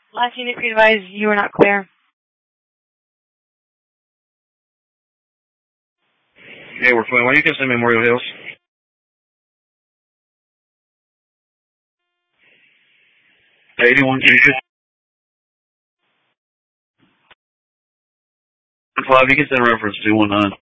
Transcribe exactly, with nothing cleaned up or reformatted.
Last unit, be advised you are not clear. Yeah, we're fine. Why you can send Memorial Hills? eighty-one, you can five, you can send reference two one nine.